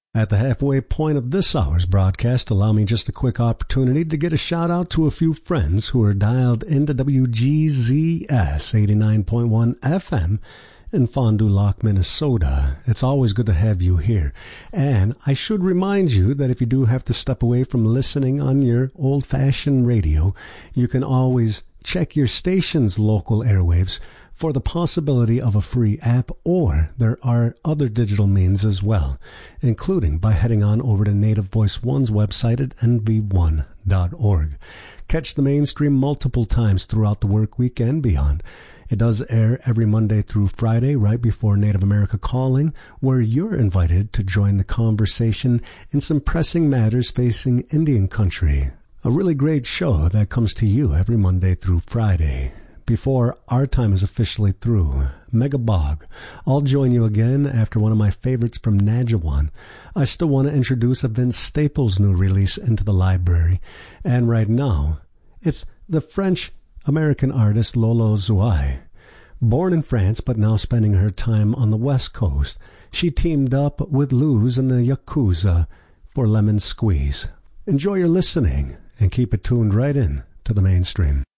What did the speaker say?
At the halfway point of this hour's broadcast, allow me just a quick opportunity to get a shout-out to a few friends who are dialed into WGZS 89.1 FM in Fond du Lac, Minnesota. It's always good to have you here. And I should remind you that if you do have to step away from listening on your old-fashioned radio, you can always check your station's local airwaves for the possibility of a free app, or there are other digital means as well, including by heading on over to Native Voice One's website at nv1.org. Catch the mainstream multiple times throughout the work week and beyond. It does air every Monday through Friday right before Native America Calling, where you're invited to join the conversation in some pressing matters facing Indian country. A really great show that comes to you every Monday through Friday. Before our time is officially through, Megabog, I'll join you again after one of my favorites from Najawan. I still want to introduce a Vince Staples new release into the library, and right now, it's the French-American artist Lolo Zouai. Born in France but now spending her time on the West Coast, she teamed up with Luz and the Yakuza for Lemon Squeeze. Enjoy your listening and keep it tuned right in to the mainstream.